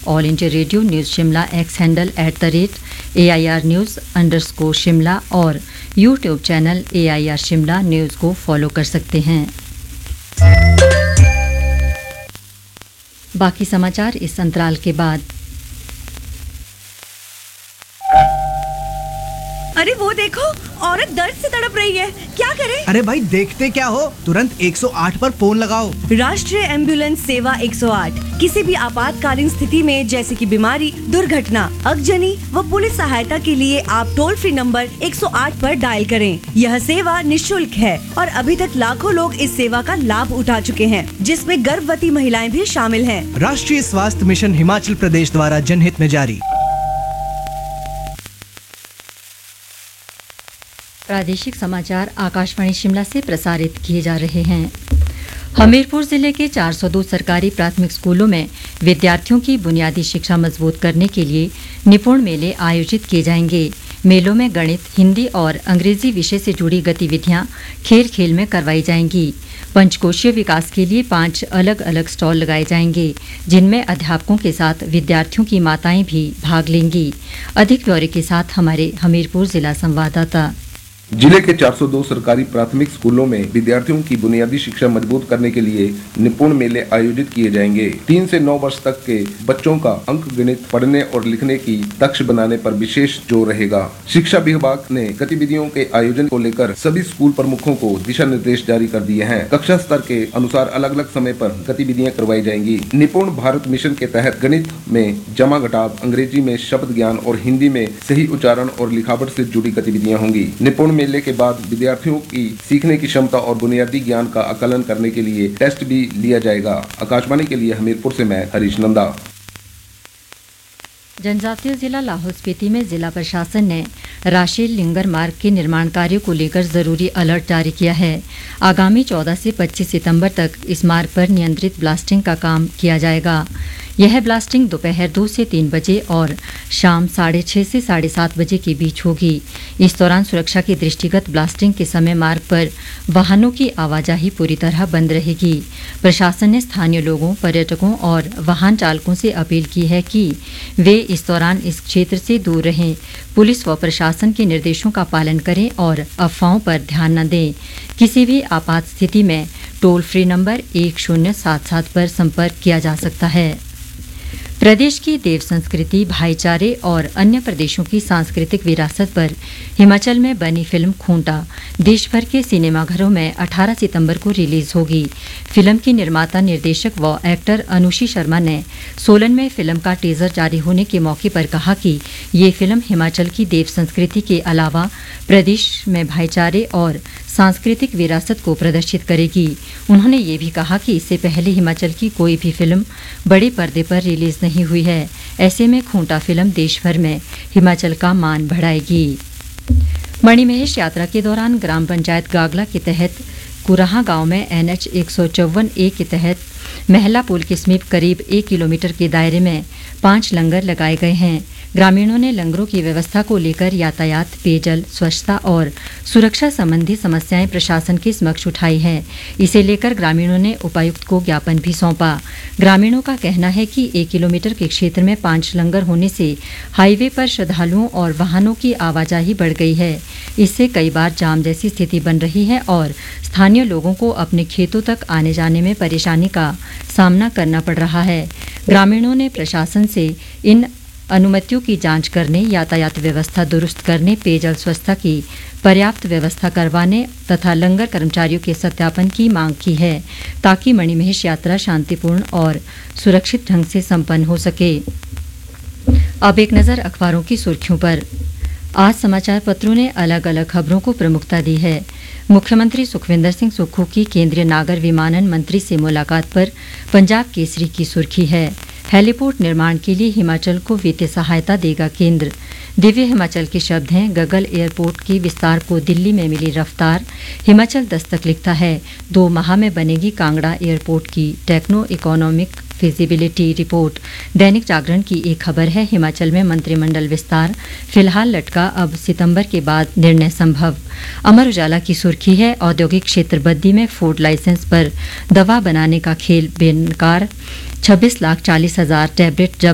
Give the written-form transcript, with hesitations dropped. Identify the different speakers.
Speaker 1: All India radio news Shimla x handle @AIR News_Shimla और YouTube channel AIR Shimla news को follow कर सकते हैं। बाकी समाचार इस अंतराल के बाद।
Speaker 2: अरे वो देखो, औरत दर्द से तड़प रही है, क्या करे?
Speaker 3: अरे भाई देखते क्या हो, तुरंत 108 पर फोन लगाओ।
Speaker 2: राष्ट्रीय एम्बुलेंस सेवा 108 किसी भी आपातकालीन स्थिति में जैसे कि बीमारी, दुर्घटना, अगजनी व पुलिस सहायता के लिए आप टोल फ्री नंबर 108 पर डायल करें। यह सेवा निःशुल्क है और अभी तक लाखों लोग इस सेवा का लाभ उठा चुके हैं, जिसमें गर्भवती महिलाएं भी शामिल हैं।
Speaker 3: राष्ट्रीय स्वास्थ्य मिशन हिमाचल प्रदेश द्वारा जनहित में जारी।
Speaker 1: प्रादेशिक समाचार आकाशवाणी शिमला से प्रसारित किए जा रहे हैं। हमीरपुर जिले के 402 सरकारी प्राथमिक स्कूलों में विद्यार्थियों की बुनियादी शिक्षा मजबूत करने के लिए निपुण मेले आयोजित किए जाएंगे। मेलों में गणित, हिंदी और अंग्रेजी विषय से जुड़ी गतिविधियां खेल खेल में करवाई जाएंगी। पंचकोशीय विकास के लिए 5 अलग अलग स्टॉल लगाए जाएंगे, जिनमें अध्यापकों के साथ विद्यार्थियों की माताएं भी भाग लेंगी। अधिक ब्यौरे के साथ हमारे हमीरपुर जिला संवाददाता।
Speaker 4: जिले के 402 सरकारी प्राथमिक स्कूलों में विद्यार्थियों की बुनियादी शिक्षा मजबूत करने के लिए निपुण मेले आयोजित किए जाएंगे। 3 से 9 वर्ष तक के बच्चों का अंक गणित पढ़ने और लिखने की दक्ष बनाने पर विशेष जोर रहेगा। शिक्षा विभाग ने गतिविधियों के आयोजन को लेकर सभी स्कूल प्रमुखों को दिशा निर्देश जारी कर दिए हैं। कक्षा स्तर के अनुसार अलग अलग समय पर गतिविधियां करवाई जाएंगी। निपुण भारत मिशन के तहत गणित में जमा घटाव, अंग्रेजी में शब्द ज्ञान और हिंदी में सही उच्चारण और लिखावट से जुड़ी गतिविधियां होंगी। निपुण मेले के बाद विद्यार्थियों की सीखने की क्षमता और बुनियादी ज्ञान का आकलन करने के लिए टेस्ट भी लिया जाएगा। आकाशवाणी के लिए हमीरपुर से मैं हरीश नंदा।
Speaker 1: जनजातीय जिला लाहौल स्पीति में जिला प्रशासन ने राशेल लिंगर मार्ग के निर्माण कार्यों को लेकर जरूरी अलर्ट जारी किया है। आगामी 14 से 25 सितंबर तक इस मार्ग पर नियंत्रित ब्लास्टिंग का काम किया जाएगा। यह ब्लास्टिंग दोपहर 2 से 3 बजे और शाम 6:30 से 7:30 बजे के बीच होगी। इस दौरान सुरक्षा के दृष्टिगत ब्लास्टिंग के समय मार्ग पर वाहनों की आवाजाही पूरी तरह बंद रहेगी। प्रशासन ने स्थानीय लोगों, पर्यटकों और वाहन चालकों से अपील की है कि वे इस दौरान इस क्षेत्र से दूर रहें, पुलिस व प्रशासन के निर्देशों का पालन करें और अफवाहों पर ध्यान न दें। किसी भी आपात स्थिति में टोल फ्री नंबर 1077 पर संपर्क किया जा सकता है। प्रदेश की देव संस्कृति, भाईचारे और अन्य प्रदेशों की सांस्कृतिक विरासत पर हिमाचल में बनी फिल्म खूंटा देश भर के सिनेमाघरों में 18 सितंबर को रिलीज होगी। फिल्म की निर्माता, निर्देशक व एक्टर अनुषी शर्मा ने सोलन में फिल्म का टीजर जारी होने के मौके पर कहा कि ये फिल्म हिमाचल की देव संस्कृति के अलावा प्रदेश में भाईचारे और सांस्कृतिक विरासत को प्रदर्शित करेगी। उन्होंने ये भी कहा कि इससे पहले हिमाचल की कोई भी फिल्म बड़े पर्दे पर रिलीज नहीं हुई है। ऐसे में खूंटा फिल्म देश भर में हिमाचल का मान बढ़ाएगी। मणिमहेश यात्रा के दौरान ग्राम पंचायत गागला के तहत कुराहा गांव में NH 154A के तहत महला पुल के समीप करीब 1 किलोमीटर के दायरे में 5 लंगर लगाए गए हैं। ग्रामीणों ने लंगरों की व्यवस्था को लेकर यातायात, पेयजल, स्वच्छता और सुरक्षा संबंधी समस्याएं प्रशासन के समक्ष उठाई हैं। इसे लेकर ग्रामीणों ने उपायुक्त को ज्ञापन भी सौंपा। ग्रामीणों का कहना है कि 1 किलोमीटर के क्षेत्र में 5 लंगर होने से हाईवे पर श्रद्धालुओं और वाहनों की आवाजाही बढ़ गई है। इससे कई बार जाम जैसी स्थिति बन रही है और स्थानीय लोगों को अपने खेतों तक आने जाने में परेशानी का सामना करना पड़ रहा है। ग्रामीणों ने प्रशासन से इन अनुमतियों की जांच करने, यातायात व्यवस्था दुरुस्त करने, पेयजल स्वच्छता की पर्याप्त व्यवस्था करवाने तथा लंगर कर्मचारियों के सत्यापन की मांग की है, ताकि मणिमहेश यात्रा शांतिपूर्ण और सुरक्षित ढंग से संपन्न हो सके। अब एक नज़र अखबारों की सुर्खियों पर। आज समाचार पत्रों ने अलग अलग खबरों को प्रमुखता दी है। मुख्यमंत्री सुखविंदर सिंह सुक्खू की केंद्रीय नागर विमानन मंत्री से मुलाकात पर पंजाब केसरी की सुर्खी है, हेलीपोर्ट निर्माण के लिए हिमाचल को वित्तीय सहायता देगा केंद्र। दिव्य हिमाचल के शब्द हैं, गगल एयरपोर्ट के विस्तार को दिल्ली में मिली रफ्तार। हिमाचल दस्तक लिखता है, 2 माह में बनेगी कांगड़ा एयरपोर्ट की techno economic feasibility report. Dainik Jagran की एक खबर है, हिमाचल में मंत्रिमंडल विस्तार फिलहाल लटका, अब सितंबर के बाद निर्णय संभव। अमर उजाला की सुर्खी है, औद्योगिक क्षेत्र बद्दी में फूड लाइसेंस पर दवा बनाने का खेल बेनकार, 26,40,000 टैबलेट जब्त